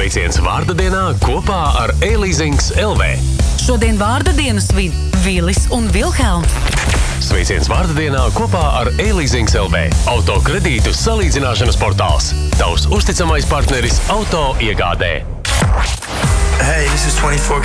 Sveiciens vārda dienā kopā ar e-leasings LV. Šodien vārda dienu svin Vilis un Vilhelms. Sveiciens vārda dienā kopā ar e-leasings LV. Autokredītu salīdzināšanas portāls. Tavs uzticamais partneris auto iegādē. Hey, this is 24K